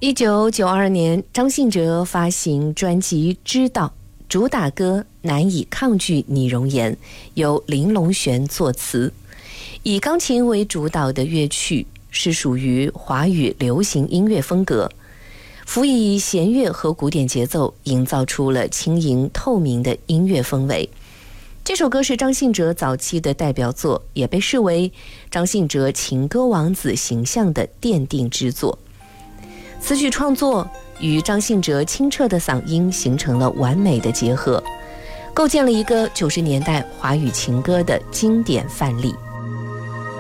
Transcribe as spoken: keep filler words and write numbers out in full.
一九九二年，张信哲发行专辑《知道》，主打歌《难以抗拒你容颜》由林隆璇作词，以钢琴为主导的乐曲是属于华语流行音乐风格，辅以弦乐和古典节奏，营造出了轻盈透明的音乐氛围。这首歌是张信哲早期的代表作，也被视为张信哲情歌王子形象的奠定之作。词曲创作与张信哲清澈的嗓音形成了完美的结合，构建了一个九十年代华语情歌的经典范例。